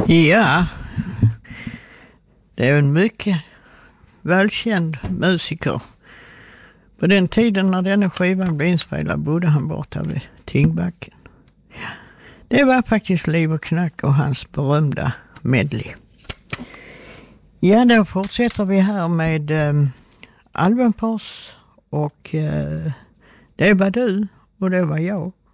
Ja, det är en mycket välkänd musiker. På den tiden när denna skivan blev inspelad bodde han borta vid Tingbacken. Ja, det var faktiskt Liv och Knack och hans berömda medley. Ja, då fortsätter vi här med Alvenfors och det var du och det var jag.